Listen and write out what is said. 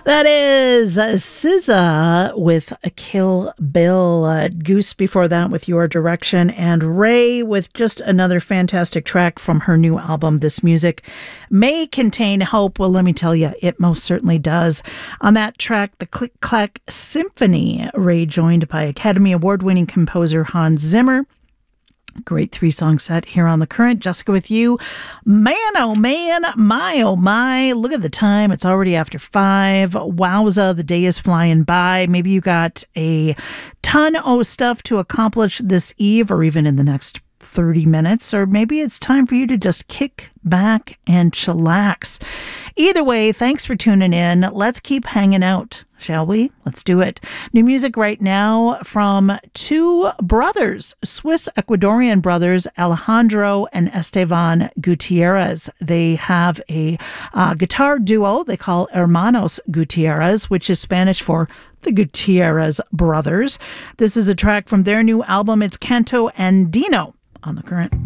That is SZA with Kill Bill. Goose before that with Your Direction. And Ray with just another fantastic track from her new album, This Music May Contain Hope. Well, let me tell you, it most certainly does. On that track, the Click Clack Symphony, Ray joined by Academy Award-winning composer Hans Zimmer. Great 3-song set here on The Current. Jessica with you. Man, oh man, oh my. Look at the time. It's already after 5. Wowza, the day is flying by. Maybe you got a ton of stuff to accomplish this eve or even in the next 30 minutes, or maybe it's time for you to just kick back and chillax. Either way, thanks for tuning in. Let's keep hanging out, shall we? Let's do it. New music right now from two brothers, Swiss Ecuadorian brothers, Alejandro and Esteban Gutierrez. They have a guitar duo they call Hermanos Gutierrez, which is Spanish for the Gutierrez brothers. This is a track from their new album. It's Canto Andino on The Current.